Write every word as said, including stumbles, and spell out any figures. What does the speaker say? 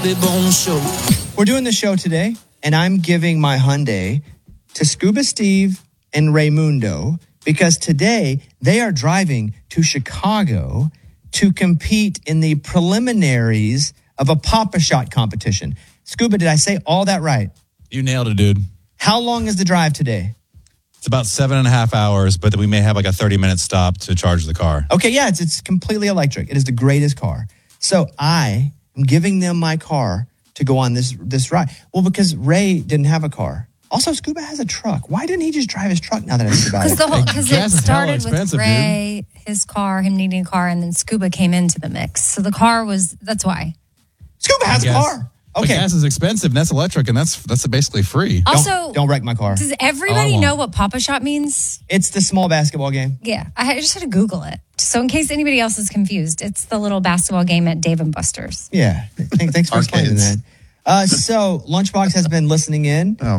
Bobby Bones Show. We're doing the show today, and I'm giving my Hyundai to Scuba Steve and Raymundo because today they are driving to Chicago to compete in the preliminaries of a Pop-A-Shot competition. Scuba, did I say all that right? You nailed it, dude. How long is the drive today? It's about seven and a half hours, but we may have like a thirty-minute stop to charge the car. Okay, yeah, it's it's completely electric. It is the greatest car. So I am giving them my car to go on this this ride. Well, because Ray didn't have a car. Also, Scuba has a truck. Why didn't he just drive his truck now that I think about it? Because it started with Ray, dude. his car, him needing a car, and then Scuba came into the mix. So the car was, that's why. Scuba has a car. Okay. But gas is expensive, and that's electric, and that's that's basically free. Also, don't, don't wreck my car. Does everybody know what Pop-A-Shot means? It's the small basketball game. Yeah, I just had to Google it. So in case anybody else is confused, it's the little basketball game at Dave and Buster's. Yeah, thanks for explaining that. Uh, so Lunchbox has been listening in. Oh,